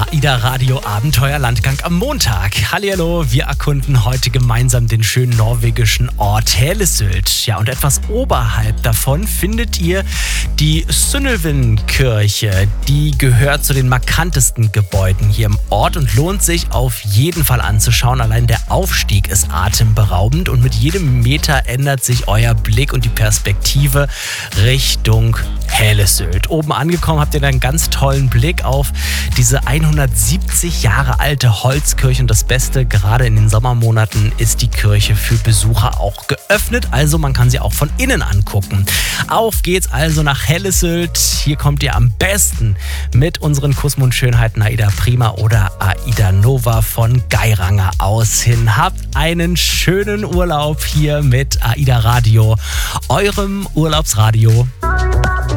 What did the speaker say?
AIDA Radio Abenteuerlandgang am Montag. Hallihallo, wir erkunden heute gemeinsam den schönen norwegischen Ort Hellesylt. Ja, und etwas oberhalb davon findet ihr die Synnøve-Kirche. Die gehört zu den markantesten Gebäuden hier im Ort und lohnt sich auf jeden Fall anzuschauen. Allein der Aufstieg ist atemberaubend und mit jedem Meter ändert sich euer Blick und die Perspektive Richtung Hellesylt. Oben angekommen habt ihr dann einen ganz tollen Blick auf diese 170 Jahre alte Holzkirche. Und das Beste, gerade in den Sommermonaten ist die Kirche für Besucher auch geöffnet. Also man kann sie auch von innen angucken. Auf geht's also nach Hellesylt. Hier kommt ihr am besten mit unseren Kussmund-Schönheiten AIDA Prima oder AIDA Nova von Geiranger aus hin. Habt einen schönen Urlaub hier mit AIDA Radio, eurem Urlaubsradio.